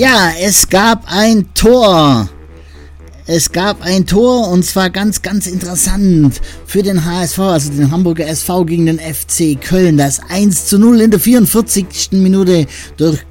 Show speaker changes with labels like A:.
A: Ja, es gab ein Tor. Es gab ein Tor und zwar ganz, ganz interessant für den HSV, also den Hamburger SV gegen den FC Köln. Das 1:0 in der 44. Minute durch